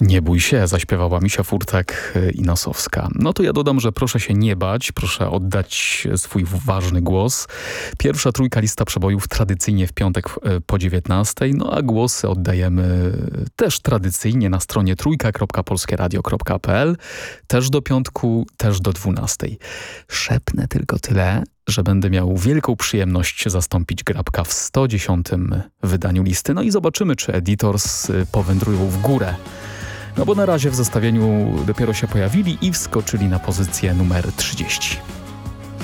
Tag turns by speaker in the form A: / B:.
A: Nie bój się, zaśpiewała Misia Furtak i Nosowska. No to ja dodam, że proszę się nie bać, proszę oddać swój ważny głos. Pierwsza trójka lista przebojów tradycyjnie w piątek po 19:00, no a głosy oddajemy też tradycyjnie na stronie trójka.polskieradio.pl, też do piątku, też do 12:00. Szepnę tylko tyle, że będę miał wielką przyjemność zastąpić Grabka w 110. wydaniu listy. No i zobaczymy, czy Editors powędrują w górę. No bo na razie w zestawieniu dopiero się pojawili i wskoczyli na pozycję numer 30.